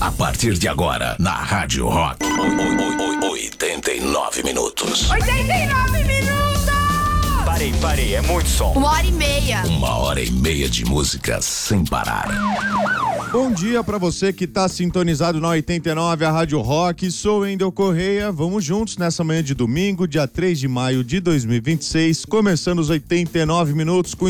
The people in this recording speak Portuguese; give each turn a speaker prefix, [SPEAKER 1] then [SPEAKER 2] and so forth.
[SPEAKER 1] A partir de agora, na Rádio Rock. 89 minutos.
[SPEAKER 2] 89 minutos!
[SPEAKER 3] Parei, é muito som.
[SPEAKER 2] 1h30.
[SPEAKER 1] 1h30 de música sem parar.
[SPEAKER 4] Bom dia pra você que tá sintonizado na 89, a Rádio Rock. Sou Wendel Correia. Vamos juntos nessa manhã de domingo, dia 3 de maio de 2026, começando os 89 minutos com